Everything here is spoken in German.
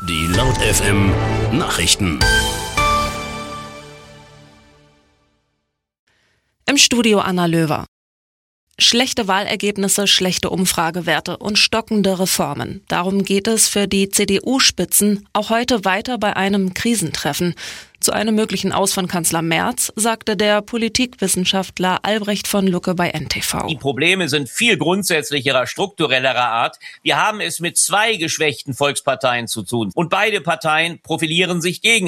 Die Laut FM Nachrichten. Im Studio Anna Löwer. Schlechte Wahlergebnisse, schlechte Umfragewerte und stockende Reformen. Darum geht es für die CDU-Spitzen auch heute weiter bei einem Krisentreffen. Zu einem möglichen Aus von Kanzler Merz sagte der Politikwissenschaftler Albrecht von Lucke bei NTV. Die Probleme sind viel grundsätzlicherer, strukturellerer Art. Wir haben es mit zwei geschwächten Volksparteien zu tun. Und beide Parteien profilieren sich gegeneinander.